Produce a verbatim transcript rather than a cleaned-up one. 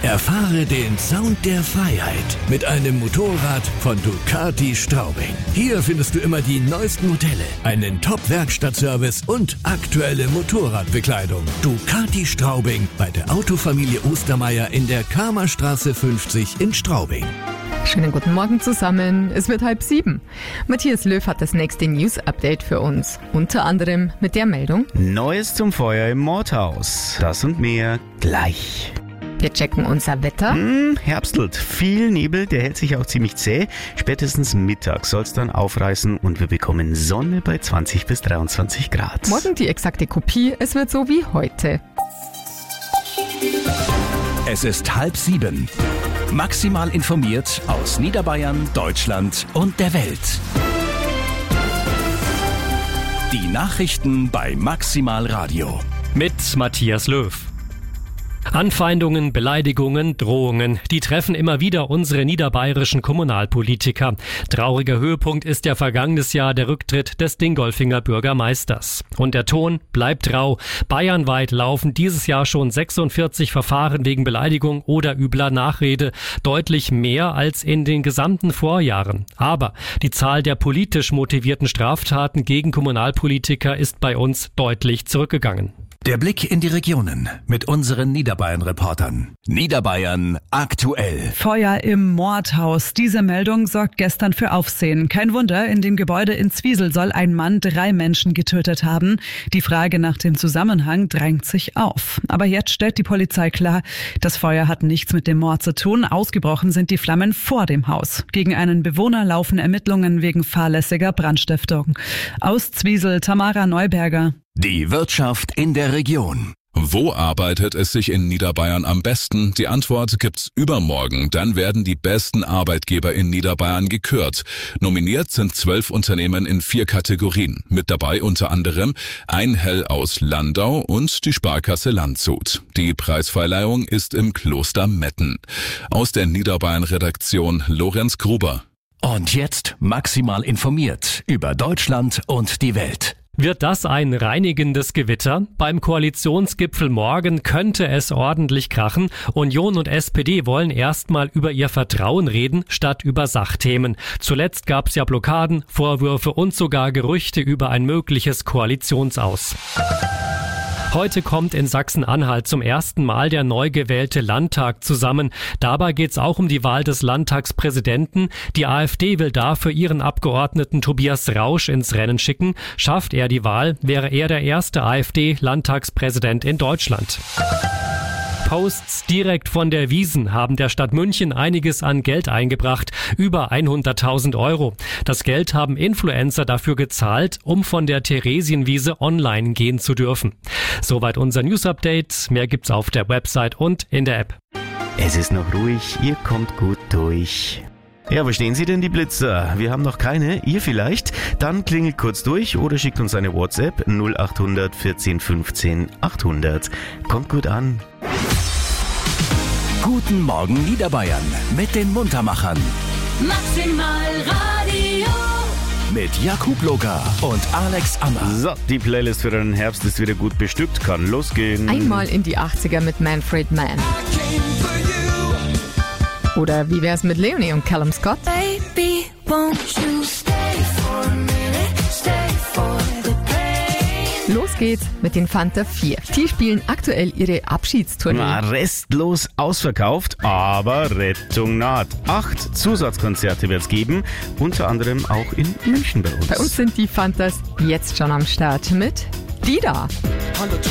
Erfahre den Sound der Freiheit mit einem Motorrad von Ducati Straubing. Hier findest du immer die neuesten Modelle, einen Top-Werkstattservice und aktuelle Motorradbekleidung. Ducati Straubing bei der Autofamilie Ostermeier in der Kramerstraße fünfzig in Straubing. Schönen guten Morgen zusammen. Es wird halb sieben. Matthias Löw hat das nächste News-Update für uns. Unter anderem mit der Meldung: Neues zum Feuer im Mordhaus. Das und mehr gleich. Wir checken unser Wetter. Hm, herbstelt. Viel Nebel, der hält sich auch ziemlich zäh. Spätestens Mittag soll es dann aufreißen und wir bekommen Sonne bei zwanzig bis dreiundzwanzig Grad. Morgen die exakte Kopie. Es wird so wie heute. Es ist halb sieben. Maximal informiert aus Niederbayern, Deutschland und der Welt. Die Nachrichten bei Maximal Radio. Mit Matthias Löw. Anfeindungen, Beleidigungen, Drohungen, die treffen immer wieder unsere niederbayerischen Kommunalpolitiker. Trauriger Höhepunkt ist ja vergangenes Jahr der Rücktritt des Dingolfinger Bürgermeisters. Und der Ton bleibt rau. Bayernweit laufen dieses Jahr schon sechsundvierzig Verfahren wegen Beleidigung oder übler Nachrede. Deutlich mehr als in den gesamten Vorjahren. Aber die Zahl der politisch motivierten Straftaten gegen Kommunalpolitiker ist bei uns deutlich zurückgegangen. Der Blick in die Regionen mit unseren Niederbayern-Reportern. Niederbayern aktuell. Feuer im Mordhaus. Diese Meldung sorgt gestern für Aufsehen. Kein Wunder, in dem Gebäude in Zwiesel soll ein Mann drei Menschen getötet haben. Die Frage nach dem Zusammenhang drängt sich auf. Aber jetzt stellt die Polizei klar, das Feuer hat nichts mit dem Mord zu tun. Ausgebrochen sind die Flammen vor dem Haus. Gegen einen Bewohner laufen Ermittlungen wegen fahrlässiger Brandstiftung. Aus Zwiesel, Tamara Neuberger. Die Wirtschaft in der Region. Wo arbeitet es sich in Niederbayern am besten? Die Antwort gibt's übermorgen. Dann werden die besten Arbeitgeber in Niederbayern gekürt. Nominiert sind zwölf Unternehmen in vier Kategorien. Mit dabei unter anderem Einhell aus Landau und die Sparkasse Landshut. Die Preisverleihung ist im Kloster Metten. Aus der Niederbayern-Redaktion Lorenz Gruber. Und jetzt maximal informiert über Deutschland und die Welt. Wird das ein reinigendes Gewitter? Beim Koalitionsgipfel morgen könnte es ordentlich krachen. Union und S P D wollen erstmal über ihr Vertrauen reden, statt über Sachthemen. Zuletzt gab es ja Blockaden, Vorwürfe und sogar Gerüchte über ein mögliches Koalitionsaus. Heute kommt in Sachsen-Anhalt zum ersten Mal der neu gewählte Landtag zusammen. Dabei geht es auch um die Wahl des Landtagspräsidenten. Die AfD will dafür ihren Abgeordneten Tobias Rausch ins Rennen schicken. Schafft er die Wahl, wäre er der erste AfD-Landtagspräsident in Deutschland. Posts direkt von der Wiesn haben der Stadt München einiges an Geld eingebracht, über hunderttausend Euro. Das Geld haben Influencer dafür gezahlt, um von der Theresienwiese online gehen zu dürfen. Soweit unser News-Update. Mehr gibt's auf der Website und in der App. Es ist noch ruhig, ihr kommt gut durch. Ja, wo stehen Sie denn, die Blitzer? Wir haben noch keine, ihr vielleicht? Dann klingelt kurz durch oder schickt uns eine WhatsApp null acht hundert vierzehn fünfzehn achthundert. Kommt gut an. Guten Morgen Niederbayern mit den Muntermachern. Maximal Radio. Mit Jakub Loga und Alex Ammer. So, die Playlist für den Herbst ist wieder gut bestückt, kann losgehen. Einmal in die achtziger mit Manfred Mann. Oder wie wär's mit Leonie und Callum Scott? Baby, won't you stay for a minute, stay for the pain. Los geht's mit den Fanta vier. Die spielen aktuell ihre Abschiedstournee. Na, restlos ausverkauft, aber Rettung naht. Acht Zusatzkonzerte wird's geben, unter anderem auch in München bei uns. Bei uns sind die Fantas jetzt schon am Start mit Die da.